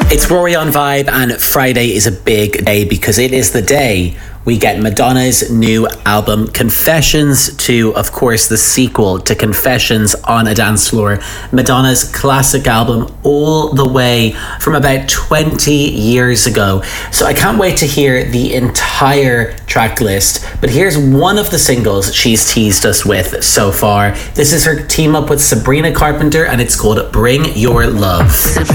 It's Rory on Vibe, and Friday is a big day because it is the day we get Madonna's new album Confessions to, of course, the sequel to Confessions on a Dance Floor, Madonna's classic album all the way from about 20 years ago. So I can't wait to hear the entire track list, but here's one of the singles she's teased us with so far. This is her team up with Sabrina Carpenter, and it's called Bring Your Love.